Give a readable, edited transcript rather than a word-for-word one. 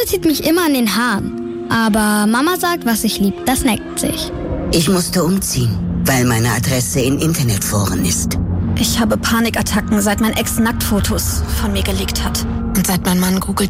zieht mich immer an den Haaren. Aber Mama sagt, was sich liebt, das neckt sich. Ich musste umziehen, weil meine Adresse in Internetforen ist. Ich habe Panikattacken, seit mein Ex Nacktfotos von mir gelegt hat. Und seit mein Mann googelt